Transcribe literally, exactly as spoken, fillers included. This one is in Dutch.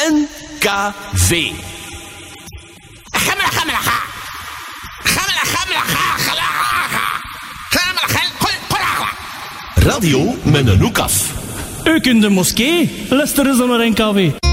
N K V. Gammela, gammela, ga. Gammela, gammela, ga, gala, ga. Gammela, gel, gol, gol, Radio met een hoek af. Ook in de moskee, luisteren ze naar N K V.